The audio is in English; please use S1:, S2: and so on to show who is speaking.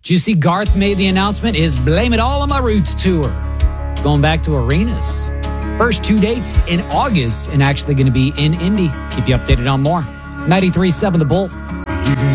S1: Did you see Garth made the announcement? His Blame It All on My Roots tour. Going back to arenas. First 2 dates in August and actually going to be in Indy. Keep you updated on more. 93.7 The Bull.
S2: Even